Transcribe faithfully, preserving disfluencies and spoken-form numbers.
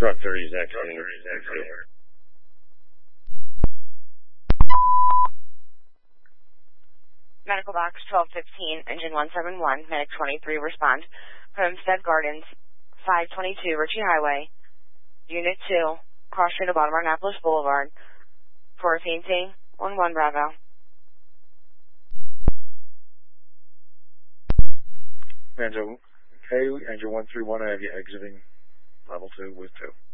Truck thirty is exiting. Medical box twelve fifteen, engine one seven one, medic twenty-three, respond. Homestead Gardens, five twenty-two, Ritchie Highway, Unit two, cross street of bottom Annapolis Boulevard, for a fainting, one one Bravo. Banjo, okay, engine one three one, I have you exiting level two with two.